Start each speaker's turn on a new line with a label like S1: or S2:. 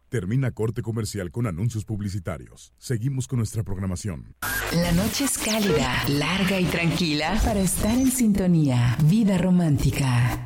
S1: Termina corte comercial con anuncios publicitarios. Seguimos con nuestra programación.
S2: La noche es cálida, larga y tranquila para estar en sintonía. Vida romántica.